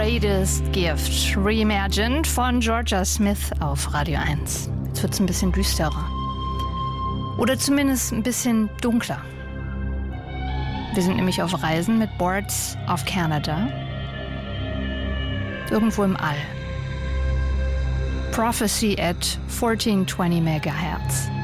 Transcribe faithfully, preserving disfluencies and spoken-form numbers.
Greatest Gift, reimagined von Georgia Smith auf Radio eins. Jetzt wird es ein bisschen düsterer. Oder zumindest ein bisschen dunkler. Wir sind nämlich auf Reisen mit Boards of Canada. Irgendwo im All. Prophecy at fourteen twenty megahertz.